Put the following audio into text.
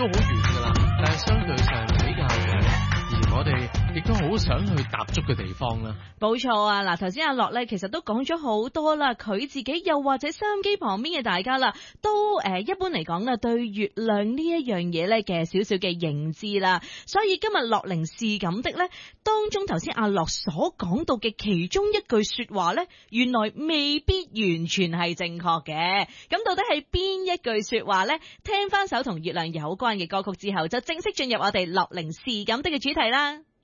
好遠噶啦，但係相對上比較近，而我哋亦都好想去踏足嘅地方啦。 冇錯啊！嗱，頭先阿樂咧，其實都講咗好多啦，佢自己又或者收音機旁邊嘅大家啦，都一般嚟講啊，對月亮呢一樣嘢咧嘅少少嘅認知啦。所以今日樂齡是咁的咧，當中頭先阿樂所講到嘅其中一句說話咧，原來未必完全係正確嘅。咁到底係邊一句說話咧？聽翻首同月亮有關嘅歌曲之後，就正式進入我哋樂齡是咁的嘅主題啦。